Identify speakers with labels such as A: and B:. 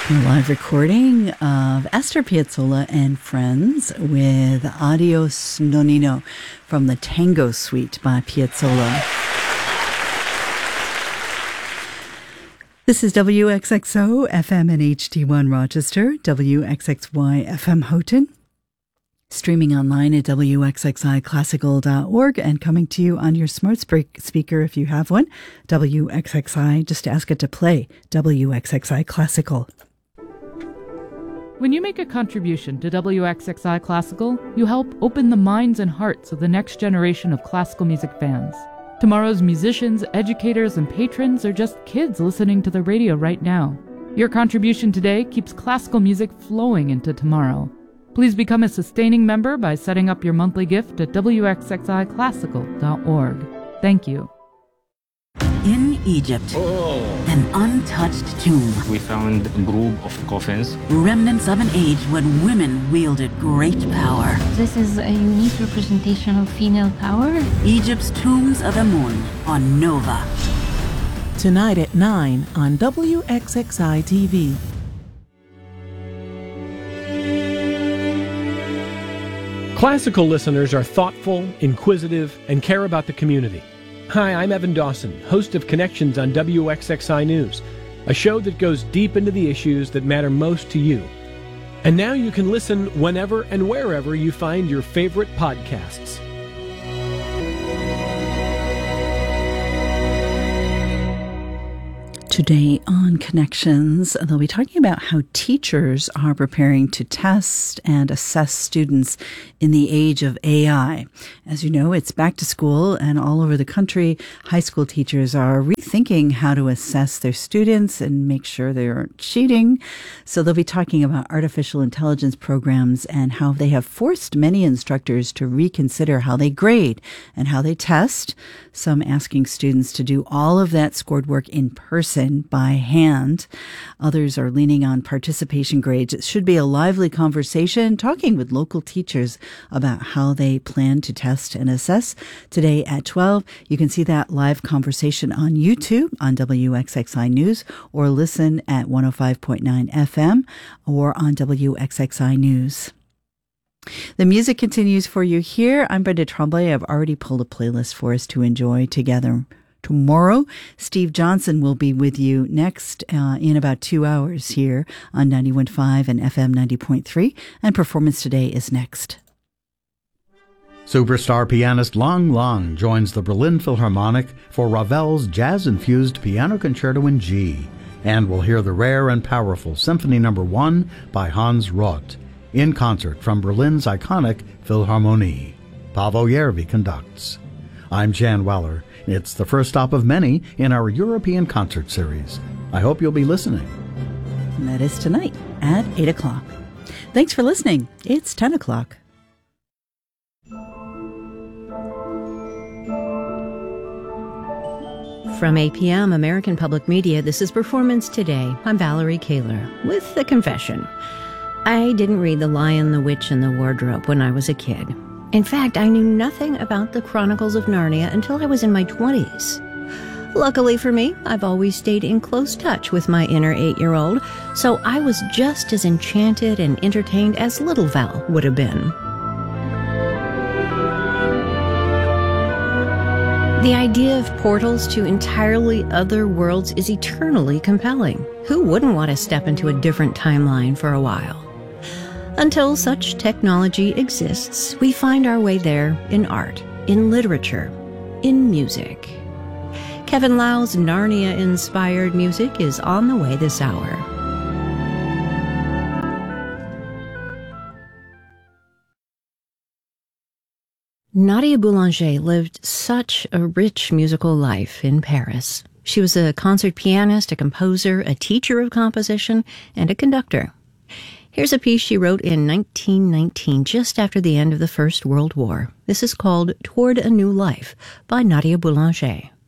A: A live recording of Astor Piazzolla and Friends with Adios Nonnino from the Tango Suite by Piazzolla. This is WXXO FM and HD1 Rochester, WXXY FM Houghton, streaming online at WXXIClassical.org and coming to you on your smart speaker if you have one, WXXI, just ask it to play WXXI Classical.
B: When you make a contribution to WXXI Classical, you help open the minds and hearts of the next generation of classical music fans. Tomorrow's musicians, educators, and patrons are just kids listening to the radio right now. Your contribution today keeps classical music flowing into tomorrow. Please become a sustaining member by setting up your monthly gift at WXXIClassical.org. Thank you.
C: In Egypt, an untouched tomb.
D: We found a group of coffins.
C: Remnants of an age when women wielded great power.
E: This is a unique representation of female power.
C: Egypt's Tombs of Amun on Nova.
F: Tonight at 9 on WXXI TV.
G: Classical listeners are thoughtful, inquisitive, and care about the community. Hi, I'm Evan Dawson, host of Connections on WXXI News, a show that goes deep into the issues that matter most to you. And now you can listen whenever and wherever you find your favorite podcasts.
A: Today on Connections, they'll be talking about how teachers are preparing to test and assess students in the age of AI. As you know, it's back to school, and all over the country, high school teachers are rethinking how to assess their students and make sure they aren't cheating. So they'll be talking about artificial intelligence programs and how they have forced many instructors to reconsider how they grade and how they test. Some asking students to do all of that scored work in person by hand. Others are leaning on participation grades. It should be a lively conversation, talking with local teachers about how they plan to test and assess. Today at 12, you can see that live conversation on YouTube on WXXI News, or listen at 105.9 FM or on WXXI News. The music continues for you here. I'm Brenda Tremblay. I've already pulled a playlist for us to enjoy together. Tomorrow, Steve Johnson will be with you next in about 2 hours here on 91.5 and FM 90.3, and Performance Today is next.
H: Superstar pianist Lang Lang joins the Berlin Philharmonic for Ravel's jazz-infused Piano Concerto in G, and we'll hear the rare and powerful Symphony No. 1 by Hans Roth, in concert from Berlin's iconic Philharmonie. Paavo Järvi conducts. I'm Jan Weller. It's the first stop of many in our European concert series. I hope you'll be listening.
A: And that is tonight at 8 o'clock. Thanks for listening. It's 10 o'clock.
I: From APM, American Public Media, this is Performance Today. I'm Valerie Kaler with a confession. I didn't read The Lion, the Witch, and the Wardrobe when I was a kid. In fact, I knew nothing about the Chronicles of Narnia until I was in my 20s. Luckily for me, I've always stayed in close touch with my inner 8-year-old, so I was just as enchanted and entertained as little Val would have been. The idea of portals to entirely other worlds is eternally compelling. Who wouldn't want to step into a different timeline for a while? Until such technology exists, we find our way there in art, in literature, in music. Kevin Lau's Narnia-inspired music is on the way this hour. Nadia Boulanger lived such a rich musical life in Paris. She was a concert pianist, a composer, a teacher of composition, and a conductor. Here's a piece she wrote in 1919, just after the end of the First World War. This is called Toward a New Life by Nadia Boulanger.